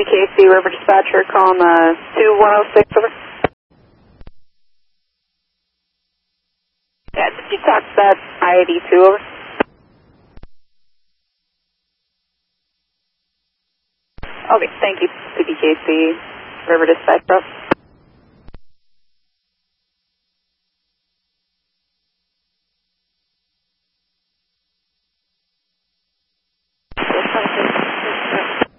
PBKC River Dispatcher, calling 2106, over. Yeah, did you talk to that I-82, over? Okay, thank you, PBKC River Dispatcher.